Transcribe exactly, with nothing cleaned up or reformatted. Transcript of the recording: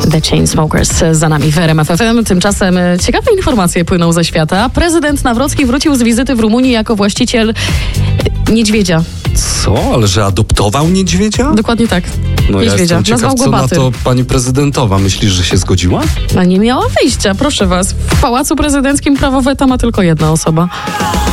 The Chainsmokers za nami w R M F F M. Tymczasem ciekawe informacje płyną ze świata. Prezydent Nawrocki wrócił z wizyty w Rumunii jako właściciel niedźwiedzia. Co? Ale że adoptował niedźwiedzia? Dokładnie tak. No ja Niedźwiedzia. jestem ciekaw, Nazwał go co na Batym. to pani prezydentowa. Myślisz, że się zgodziła? A nie miała wyjścia, proszę was. W Pałacu Prezydenckim prawo weta ma tylko jedna osoba.